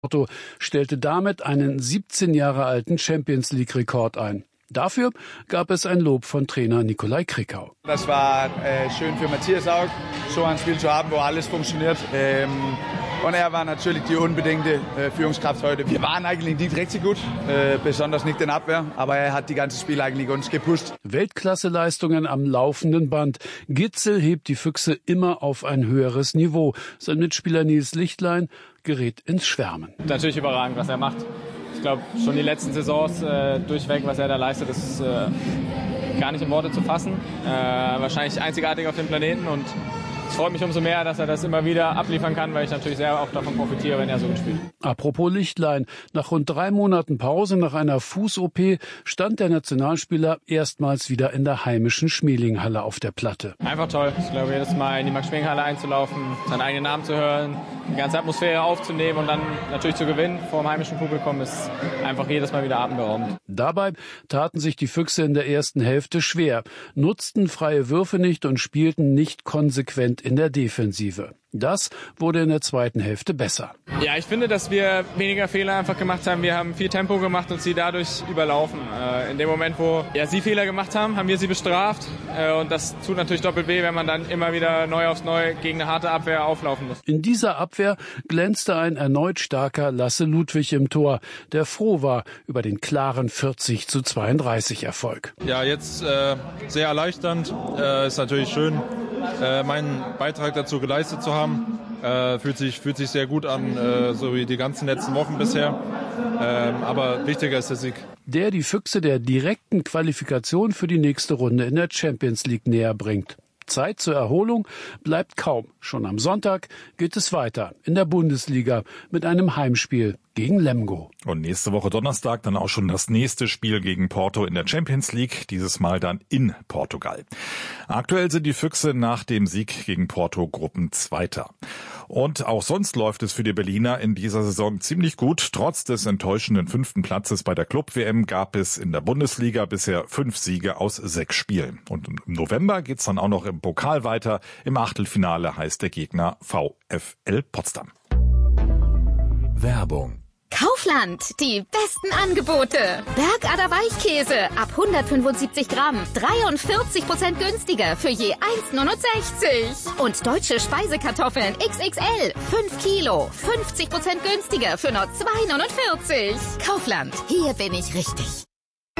Porto stellte damit einen 17 Jahre alten Champions-League-Rekord ein. Dafür gab es ein Lob von Trainer Nikolai Krickau. Das war schön für Matthias auch, so ein Spiel zu haben, wo alles funktioniert. Und er war natürlich die unbedingte Führungskraft heute. Wir waren eigentlich nicht richtig gut, besonders nicht in Abwehr, aber er hat die ganze Spiel eigentlich uns gepusht. Weltklasseleistungen am laufenden Band. Gitzel hebt die Füchse immer auf ein höheres Niveau. Sein Mitspieler Nils Lichtlein gerät ins Schwärmen. Natürlich überragend, was er macht. Ich glaube, schon die letzten Saisons durchweg, was er da leistet, ist gar nicht in Worte zu fassen. Wahrscheinlich einzigartig auf dem Planeten und es freut mich umso mehr, dass er das immer wieder abliefern kann, weil ich natürlich sehr auch davon profitiere, wenn er so spielt. Apropos Lichtlein. Nach rund 3 Monaten Pause nach einer Fuß-OP stand der Nationalspieler erstmals wieder in der heimischen Schmelinghalle auf der Platte. Einfach toll. Ich glaube, jedes Mal in die Max-Schmeling-Halle einzulaufen, seinen eigenen Namen zu hören, die ganze Atmosphäre aufzunehmen und dann natürlich zu gewinnen vor dem heimischen Publikum ist einfach jedes Mal wieder atemberaubend. Dabei taten sich die Füchse in der ersten Hälfte schwer, nutzten freie Würfe nicht und spielten nicht konsequent in der Defensive. Das wurde in der zweiten Hälfte besser. Ja, ich finde, dass wir weniger Fehler einfach gemacht haben. Wir haben viel Tempo gemacht und sie dadurch überlaufen. In dem Moment, wo sie Fehler gemacht haben, haben wir sie bestraft. Und das tut natürlich doppelt weh, wenn man dann immer wieder neu aufs Neue gegen eine harte Abwehr auflaufen muss. In dieser Abwehr glänzte ein erneut starker Lasse Ludwig im Tor, der froh war über den klaren 40:32 Erfolg. Ja, jetzt sehr erleichternd. Ist natürlich schön, meinen Beitrag dazu geleistet zu haben. Fühlt sich sehr gut an, so wie die ganzen letzten Wochen bisher. Aber wichtiger ist der Sieg. Der die Füchse der direkten Qualifikation für die nächste Runde in der Champions League näher bringt. Zeit zur Erholung bleibt kaum. Schon am Sonntag geht es weiter in der Bundesliga mit einem Heimspiel gegen Lemgo. Und nächste Woche Donnerstag dann auch schon das nächste Spiel gegen Porto in der Champions League, dieses Mal dann in Portugal. Aktuell sind die Füchse nach dem Sieg gegen Porto Gruppenzweiter. Und auch sonst läuft es für die Berliner in dieser Saison ziemlich gut. Trotz des enttäuschenden 5. Platzes bei der Club-WM gab es in der Bundesliga bisher 5 Siege aus 6 Spielen. Und im November geht's dann auch noch im Pokal weiter. Im Achtelfinale heißt der Gegner VfL Potsdam. Werbung. Kaufland, die besten Angebote. Bergader Weichkäse ab 175 Gramm, 43% günstiger für je 1,69. Und deutsche Speisekartoffeln XXL, 5 Kilo, 50% günstiger für nur 2,49. Kaufland, hier bin ich richtig.